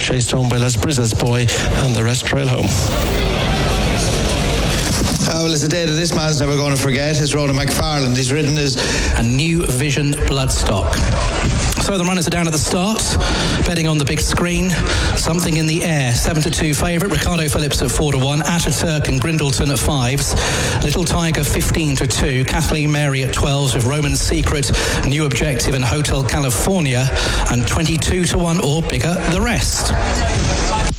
chased home by Las Brisas Boy, and the rest trail home. Well, it's a day that this man's never going to forget. It's Ronan McFarland. He's ridden his... A New Vision Bloodstock. So the runners are down at the start, betting on the big screen. Something in the Air, 7-2 favourite. Ricardo Phillips at 4-1. Ataturk and Grindleton at 5s. Little Tiger 15-2. Kathleen Mary at 12s with Roman Secret, New Objective and Hotel California. And 22-1 or bigger the rest.